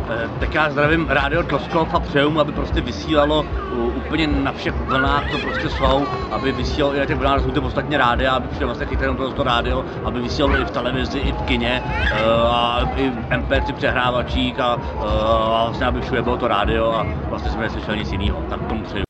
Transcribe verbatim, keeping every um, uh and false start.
Tak já zdravím Rádio Tloskov a přeju mu, aby prostě vysílalo úplně na všech vlnách, co prostě jsou, aby vysílalo i na těch vlnách, jsou ty ostatně rádia, aby přišel vlastně chytrém to rádio, aby vysílalo i v televizi, i v kině, a i v em pé tři přehrávačích a, a vlastně aby všude bylo to rádio a vlastně jsme neslyšeli nic jiného. Tak tomu přeju.